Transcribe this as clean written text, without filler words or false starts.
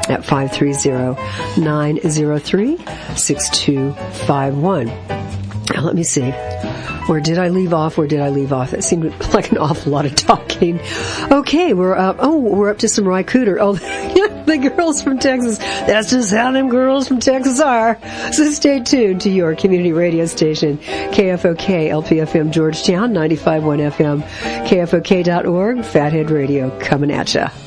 at 530-903-6251. Now, let me see. Where did I leave off? It seemed like an awful lot of talking. Okay, we're up to some Ry Cooder. Oh, the girls from Texas. That's just how them girls from Texas are. So stay tuned to your community radio station, KFOK, LPFM Georgetown, 95.1 FM, KFOK.org, Fathead Radio, coming at ya.